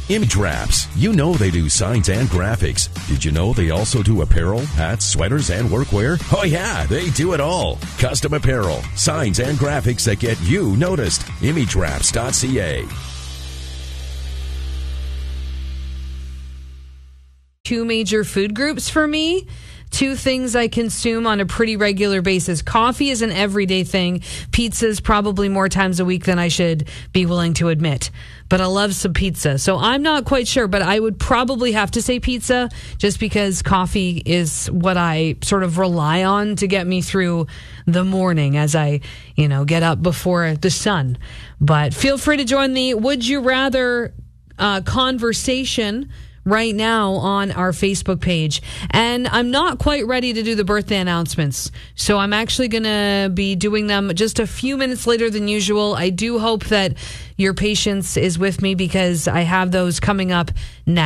Image Wraps. You know they do signs and graphics. Did you know they also do apparel, hats, sweaters, and workwear? Oh yeah, they do it all. Custom apparel, signs, and graphics that get you noticed. ImageWraps.ca. Two major food groups for me. Two things I consume on a pretty regular basis. Coffee is an everyday thing. Pizza's probably more times a week than I should be willing to admit. But I love some pizza. So I'm not quite sure, but I would probably have to say pizza just because coffee is what I sort of rely on to get me through the morning as I, get up before the sun. But feel free to join the Would You Rather conversation right now on our Facebook page. And I'm not quite ready to do the birthday announcements, so I'm actually going to be doing them just a few minutes later than usual. I do hope that your patience is with me because I have those coming up next.